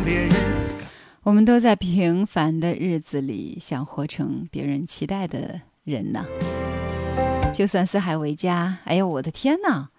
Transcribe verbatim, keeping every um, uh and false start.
别人。 我们都在平凡的日子里想活成别人期待的人呢。就算四海为家，哎呦我的天哪，